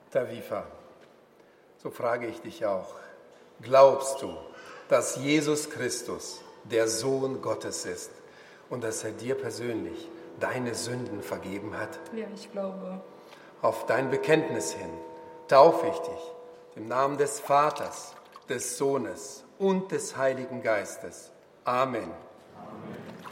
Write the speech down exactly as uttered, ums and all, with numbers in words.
Tavifa, so frage ich dich auch, glaubst du, dass Jesus Christus der Sohn Gottes ist und dass er dir persönlich deine Sünden vergeben hat? Ja, ich glaube. Auf dein Bekenntnis hin taufe ich dich im Namen des Vaters, des Sohnes und des Heiligen Geistes. Amen.